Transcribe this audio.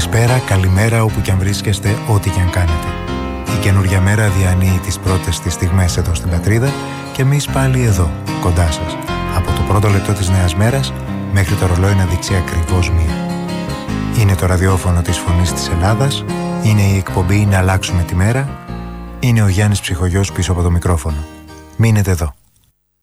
Καλησπέρα, καλημέρα όπου κι αν βρίσκεστε, ό,τι κι αν κάνετε. Η καινούργια μέρα διανύει τις πρώτες της στιγμές εδώ στην πατρίδα και εμείς πάλι εδώ, κοντά σας. Από το πρώτο λεπτό της νέας μέρας μέχρι το ρολόι να δείξει ακριβώς 1. Είναι το ραδιόφωνο της Φωνής της Ελλάδας, είναι η εκπομπή «Να αλλάξουμε τη μέρα», είναι ο Γιάννης Ψυχογιός πίσω από το μικρόφωνο. Μείνετε εδώ.